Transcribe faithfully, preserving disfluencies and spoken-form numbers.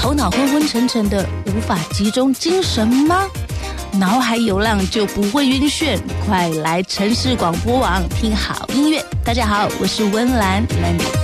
头脑昏昏沉沉的，无法集中精神吗？脑海有浪就不会晕眩，快来城市广播网听好音乐。大家好，我是温岚 Landy。